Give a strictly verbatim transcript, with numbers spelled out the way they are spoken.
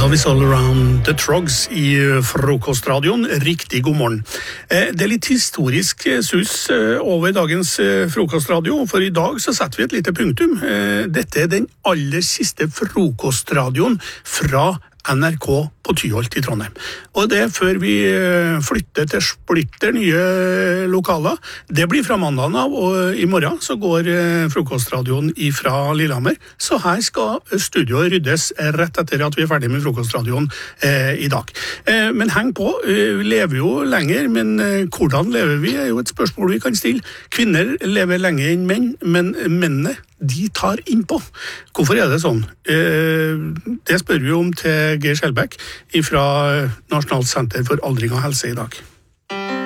Love is all around the Trogs i frokostradioen. Riktig god morgen. Det er litt historisk sus over dagens frokostradio, for i dag så setter vi et lite punktum. Dette er den aller siste frokostradioen fra N R K på Tyholt i Trondheim. Og det er før vi flytter til splitter nye lokaler. Det blir fra mandagen av, og i morgen så går frokostradioen fra Lillehammer. Så her skal studioet ryddes rett etter at vi er ferdig med frokostradioen eh, i dag. Eh, men heng på, vi lever jo lenger, men eh, hvordan lever vi er jo et spørsmål vi kan stille. Kvinner lever lenger enn menn, men mennene de tar innpå. Hvorfor er det sånn? Eh, det spør vi om til Geir Skjelbæk fra Nasjonalt senter for aldring og helse i dag.